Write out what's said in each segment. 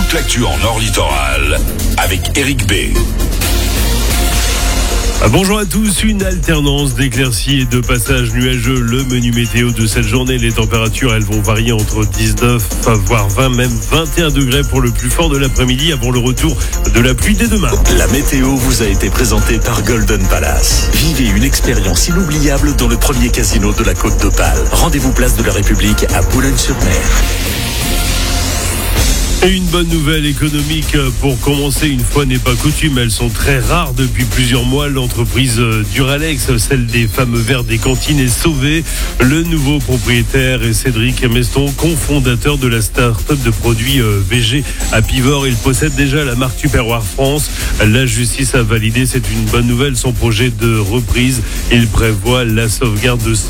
toute l'actu en Nord Littoral avec Eric B. Bonjour à tous, une alternance d'éclaircies et de passages nuageux. Le menu météo de cette journée, les températures, elles vont varier entre 19 voire 20, même 21 degrés pour le plus fort de l'après-midi avant le retour de la pluie dès demain. La météo vous a été présentée par Golden Palace. Vivez une expérience inoubliable dans le premier casino de la Côte d'Opale. Rendez-vous place de la République à Boulogne-sur-Mer. Et une bonne nouvelle économique pour commencer, une fois n'est pas coutume, elles sont très rares depuis plusieurs mois. L'entreprise Duralex, celle des fameux verres des cantines, est sauvée. Le nouveau propriétaire est Cédric Meston, cofondateur de la start-up de produits VG à Pivor. Il possède déjà la marque Tupperware France. La justice a validé, c'est une bonne nouvelle, son projet de reprise. Il prévoit la sauvegarde de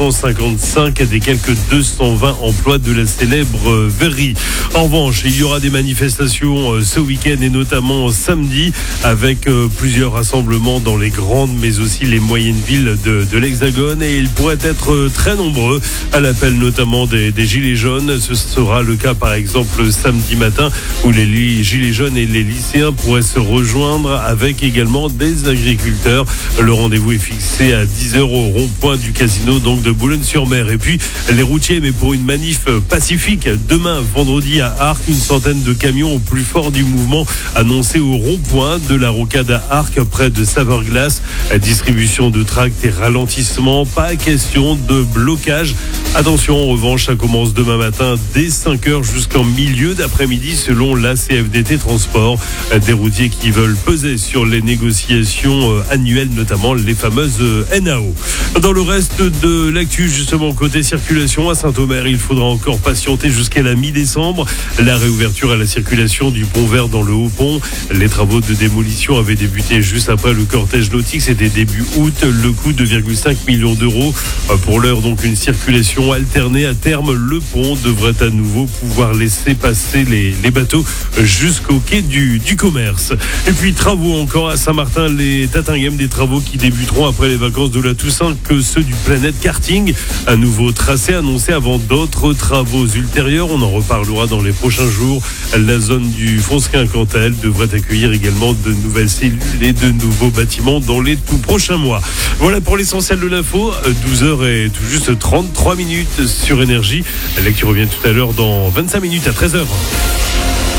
155 des quelques 220 emplois de la célèbre verrerie. En revanche, il y aura des manifestations ce week-end et notamment samedi avec plusieurs rassemblements dans les grandes mais aussi les moyennes villes de l'Hexagone, et ils pourraient être très nombreux à l'appel notamment des Gilets jaunes. Ce sera le cas par exemple samedi matin où les Gilets jaunes et les lycéens pourraient se rejoindre avec également des agriculteurs. Le rendez-vous est fixé à 10h au rond-point du casino donc de Boulogne-sur-Mer. Et puis les routiers, mais pour une manif pacifique demain vendredi à Arques, une centaine de camions au plus fort du mouvement annoncé au rond-point de la Rocade à Arques près de Saverglass. Distribution de tracts et ralentissement, pas question de blocage. Attention, en revanche, ça commence demain matin dès 5h jusqu'en milieu d'après-midi selon la CFDT Transport. Des routiers qui veulent peser sur les négociations annuelles, notamment les fameuses NAO. Dans le reste de l'actu, justement côté circulation à Saint-Omer, il faudra encore patienter jusqu'à la mi-décembre. La réouverture à la circulation du pont Vert dans le Haut-Pont. Les travaux de démolition avaient débuté juste après le cortège nautique. C'était début août. Le coût de 2,5 millions d'euros. Pour l'heure, donc, une circulation alternée. À terme, le pont devrait à nouveau pouvoir laisser passer les bateaux jusqu'au quai du commerce. Et puis, travaux encore à Saint-Martin, les Tatinghem, des travaux qui débuteront après les vacances de la Toussaint que ceux du Planet Karting. Un nouveau tracé annoncé avant d'autres travaux ultérieurs. On en reparlera dans les prochains jours. La zone du Fonsquin, quant à elle, devrait accueillir également de nouvelles cellules et de nouveaux bâtiments dans les tout prochains mois. Voilà pour l'essentiel de l'info. 12h et tout juste 33 minutes sur Énergie. L'actu revient tout à l'heure dans 25 minutes à 13h.